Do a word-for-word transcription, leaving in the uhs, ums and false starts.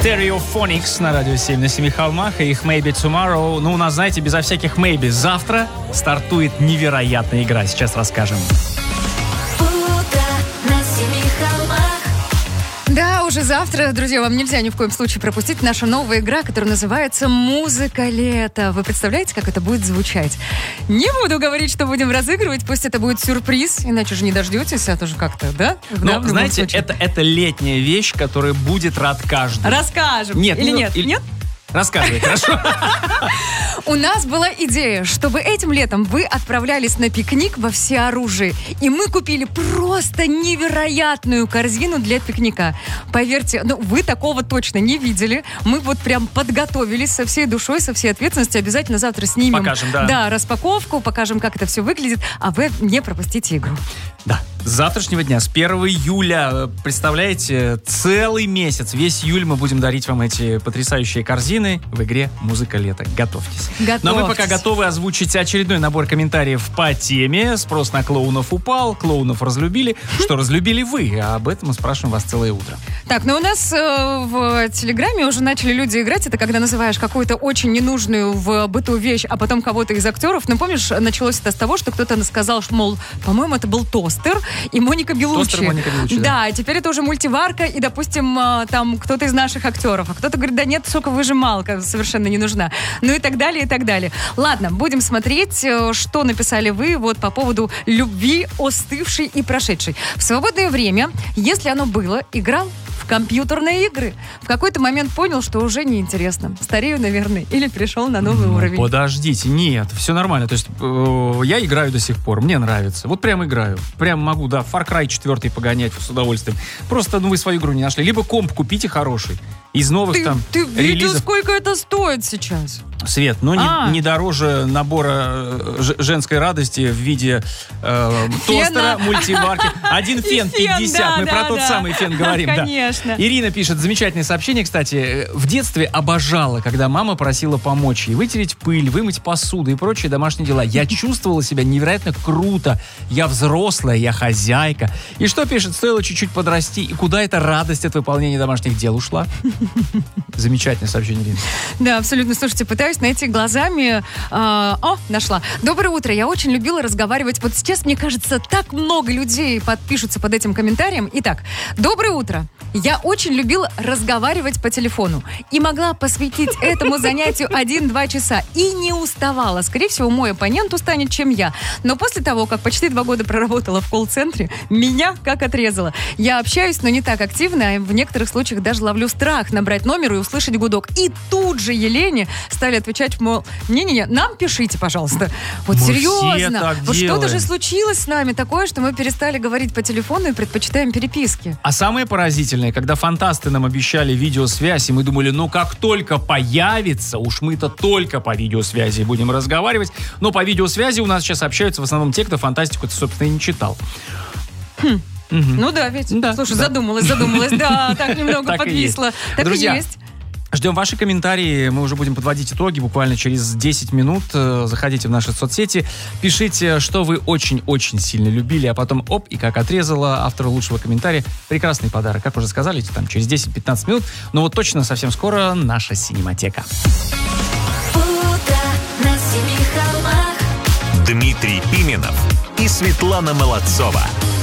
Stereophonics на радио семь на семи холмах и их Maybe Tomorrow. Ну, у нас, знаете, безо всяких maybe. Завтра стартует невероятная игра. Сейчас расскажем. Да, уже завтра, друзья, вам нельзя ни в коем случае пропустить наша новая игра, которая называется «Музыка лета». Вы представляете, как это будет звучать? Не буду говорить, что будем разыгрывать, пусть это будет сюрприз, иначе же не дождетесь, а тоже как-то, да? Ну, да, знаете, это, это летняя вещь, которая будет рад каждый. Расскажем. Нет. Или ну, нет? Или... Нет? Рассказывай, хорошо. У нас была идея, чтобы этим летом вы отправлялись на пикник во всеоружии. И мы купили просто невероятную корзину для пикника. Поверьте, ну вы такого точно не видели. Мы вот прям подготовились со всей душой, со всей ответственностью. Обязательно завтра снимем. Покажем, да. Да, распаковку, покажем, как это все выглядит. А вы не пропустите игру. Да. С завтрашнего дня, с первого июля, представляете, целый месяц, весь июль мы будем дарить вам эти потрясающие корзины в игре «Музыка лета». Готовьтесь. Готовьтесь. Но мы пока готовы озвучить очередной набор комментариев по теме. Спрос на клоунов упал, клоунов разлюбили. Что разлюбили вы? А об этом мы спрашиваем вас целое утро. Так, ну у нас э, в Телеграме уже начали люди играть. Это когда называешь какую-то очень ненужную в быту вещь, а потом кого-то из актеров. Ну, помнишь, началось это с того, что кто-то сказал, что, мол, по-моему, это был тостер и Моника Беллуччи. Тостер Моника Беллуччи, да. Да, теперь это уже мультиварка, и, допустим, там кто-то из наших актеров. А кто-то говорит, да нет, соковыжималка совершенно не нужна. Ну и так далее, и так далее. Ладно, будем смотреть, что написали вы вот по поводу любви, остывшей и прошедшей. В свободное время, если оно было, играл в компьютерные игры. В какой-то момент понял, что уже неинтересно. Старею, наверное, или перешел на новый ну, уровень. Подождите, нет, все нормально. То есть э, я играю до сих пор, мне нравится. Вот прям играю. Прям могу, да, Far Cry четыре погонять с удовольствием. Просто, ну, вы свою игру не нашли. Либо комп купите хороший. Из новых ты, там ты релизов. видел, сколько это стоит сейчас? Свет, но а. не, не дороже набора ж, женской радости в виде э, тостера, мультиварки. Один фен пятьдесят. Да, Мы да, про да. тот самый фен говорим. Конечно. Да. Ирина пишет замечательное сообщение, кстати. В детстве обожала, когда мама просила помочь ей вытереть пыль, вымыть посуду и прочие домашние дела. Я чувствовала себя невероятно круто. Я взрослая, я хозяйка. И что пишет? Стоило чуть-чуть подрасти. И куда эта радость от выполнения домашних дел ушла? Замечательное сообщение, Ирина. Да, абсолютно. Слушайте, пытаюсь найти глазами... Э, о, нашла. Доброе утро. Я очень любила разговаривать. Вот сейчас, мне кажется, так много людей подпишутся под этим комментарием. Итак, доброе утро. Я очень любила разговаривать по телефону и могла посвятить этому занятию один-два часа. И не уставала. Скорее всего, мой оппонент устанет, чем я. Но после того, как почти два года проработала в колл-центре, меня как отрезало. Я общаюсь, но не так активно, а в некоторых случаях даже ловлю страх набрать номер и услышать гудок. И тут же Елене стали отвечать, мол, не-не-не, нам пишите, пожалуйста. Вот мы серьезно. Вот делаем. что-то же случилось с нами такое, что мы перестали говорить по телефону и предпочитаем переписки. А самое поразительное, когда фантасты нам обещали видеосвязь, и мы думали, ну как только появится, уж мы-то только по видеосвязи будем разговаривать, но по видеосвязи у нас сейчас общаются в основном те, кто фантастику-то, собственно, и не читал. Хм. Угу. Ну да, ведь. Да, Слушай, да. задумалась, задумалась. Да, так немного подвисла. Так и есть. Ждем ваши комментарии, мы уже будем подводить итоги буквально через десять минут. Заходите в наши соцсети, пишите, что вы очень-очень сильно любили, а потом оп, и как отрезала автору лучшего комментария. Прекрасный подарок, как уже сказали, там через десять-пятнадцать минут, но вот точно совсем скоро наша Синематека. Дмитрий Пименов и Светлана Молодцова.